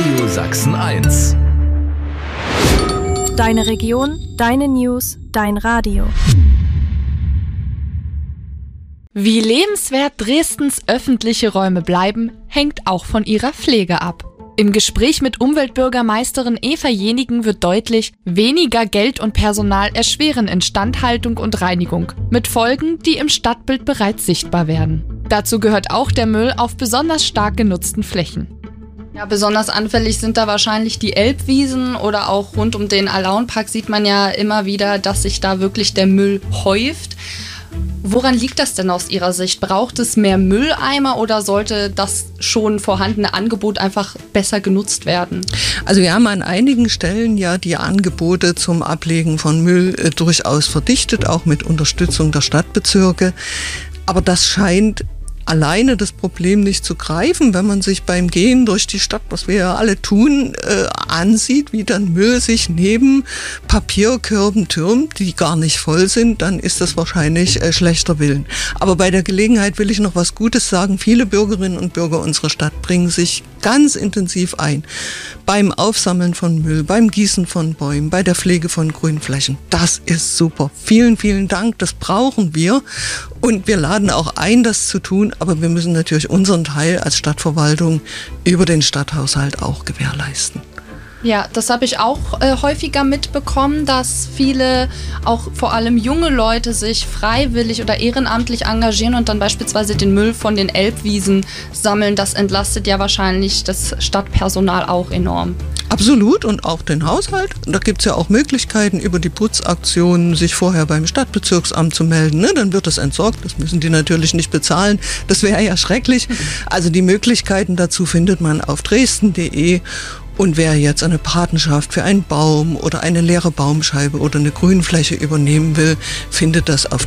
Radio Sachsen 1. Deine Region, deine News, dein Radio. Wie lebenswert Dresdens öffentliche Räume bleiben, hängt auch von ihrer Pflege ab. Im Gespräch mit Umweltbürgermeisterin Eva Jenigen wird deutlich, weniger Geld und Personal erschweren Instandhaltung und Reinigung, mit Folgen, die im Stadtbild bereits sichtbar werden. Dazu gehört auch der Müll auf besonders stark genutzten Flächen. Ja, besonders anfällig sind da wahrscheinlich die Elbwiesen oder auch rund um den Alaunpark sieht man ja immer wieder, dass sich da wirklich der Müll häuft. Woran liegt das denn aus Ihrer Sicht? Braucht es mehr Mülleimer oder sollte das schon vorhandene Angebot einfach besser genutzt werden? Also wir haben an einigen Stellen ja die Angebote zum Ablegen von Müll durchaus verdichtet, auch mit Unterstützung der Stadtbezirke. Aber das scheint alleine das Problem nicht zu greifen, wenn man sich beim Gehen durch die Stadt, was wir ja alle tun, ansieht, wie dann Müll sich neben Papierkörben türmt, die gar nicht voll sind, dann ist das wahrscheinlich schlechter Willen. Aber bei der Gelegenheit will ich noch was Gutes sagen. Viele Bürgerinnen und Bürger unserer Stadt bringen sich ganz intensiv ein. Beim Aufsammeln von Müll, beim Gießen von Bäumen, bei der Pflege von Grünflächen. Das ist super. Vielen, vielen Dank. Das brauchen wir. Und wir laden auch ein, das zu tun. Aber wir müssen natürlich unseren Teil als Stadtverwaltung über den Stadthaushalt auch gewährleisten. Ja, das habe ich auch häufiger mitbekommen, dass viele, auch vor allem junge Leute, sich freiwillig oder ehrenamtlich engagieren und dann beispielsweise den Müll von den Elbwiesen sammeln. Das entlastet ja wahrscheinlich das Stadtpersonal auch enorm. Absolut, und auch den Haushalt. Da gibt es ja auch Möglichkeiten, über die Putzaktionen sich vorher beim Stadtbezirksamt zu melden. Ne? Dann wird das entsorgt, das müssen die natürlich nicht bezahlen. Das wäre ja schrecklich. Also die Möglichkeiten dazu findet man auf dresden.de. Und wer jetzt eine Patenschaft für einen Baum oder eine leere Baumscheibe oder eine Grünfläche übernehmen will, findet das auf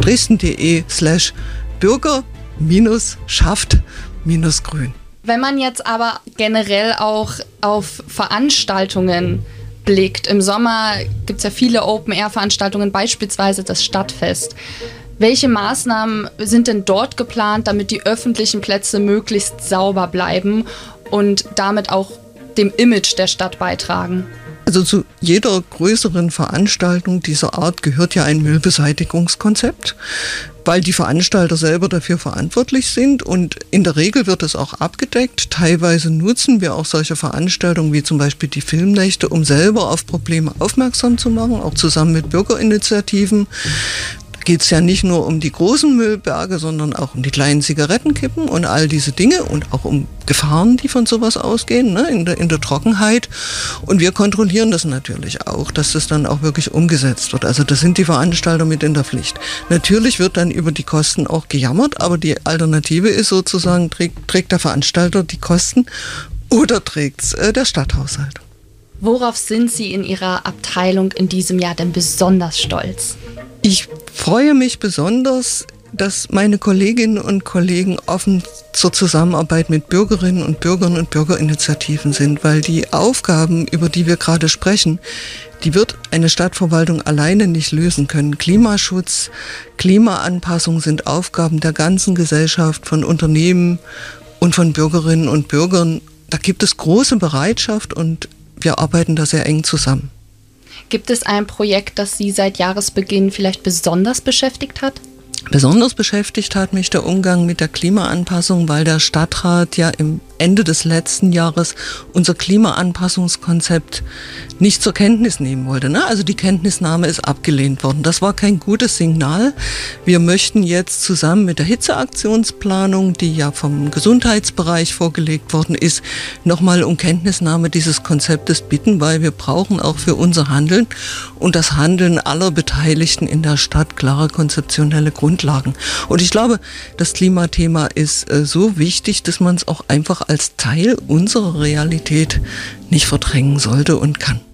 dresden.de/bürger-schafft-grün. Wenn man jetzt aber generell auch auf Veranstaltungen blickt, im Sommer gibt es ja viele Open-Air-Veranstaltungen, beispielsweise das Stadtfest. Welche Maßnahmen sind denn dort geplant, damit die öffentlichen Plätze möglichst sauber bleiben und damit auch dem Image der Stadt beitragen? Also zu jeder größeren Veranstaltung dieser Art gehört ja ein Müllbeseitigungskonzept, weil die Veranstalter selber dafür verantwortlich sind und in der Regel wird es auch abgedeckt. Teilweise nutzen wir auch solche Veranstaltungen wie zum Beispiel die Filmnächte, um selber auf Probleme aufmerksam zu machen, auch zusammen mit Bürgerinitiativen. Geht es ja nicht nur um die großen Müllberge, sondern auch um die kleinen Zigarettenkippen und all diese Dinge und auch um Gefahren, die von sowas ausgehen, ne, in der Trockenheit. Und wir kontrollieren das natürlich auch, dass das dann auch wirklich umgesetzt wird. Also das sind die Veranstalter mit in der Pflicht. Natürlich wird dann über die Kosten auch gejammert, aber die Alternative ist sozusagen, trägt der Veranstalter die Kosten oder trägt's der Stadthaushalt. Worauf sind Sie in Ihrer Abteilung in diesem Jahr denn besonders stolz? Ich freue mich besonders, dass meine Kolleginnen und Kollegen offen zur Zusammenarbeit mit Bürgerinnen und Bürgern und Bürgerinitiativen sind, weil die Aufgaben, über die wir gerade sprechen, die wird eine Stadtverwaltung alleine nicht lösen können. Klimaschutz, Klimaanpassung sind Aufgaben der ganzen Gesellschaft, von Unternehmen und von Bürgerinnen und Bürgern. Da gibt es große Bereitschaft und wir arbeiten da sehr eng zusammen. Gibt es ein Projekt, das Sie seit Jahresbeginn vielleicht besonders beschäftigt hat? Besonders beschäftigt hat mich der Umgang mit der Klimaanpassung, weil der Stadtrat ja im Ende des letzten Jahres unser Klimaanpassungskonzept nicht zur Kenntnis nehmen wollte. Ne? Also die Kenntnisnahme ist abgelehnt worden. Das war kein gutes Signal. Wir möchten jetzt zusammen mit der Hitzeaktionsplanung, die ja vom Gesundheitsbereich vorgelegt worden ist, nochmal um Kenntnisnahme dieses Konzeptes bitten, weil wir brauchen auch für unser Handeln und das Handeln aller Beteiligten in der Stadt klare konzeptionelle Grundlagen. Und ich glaube, das Klimathema ist so wichtig, dass man es auch einfach als Teil unserer Realität nicht verdrängen sollte und kann.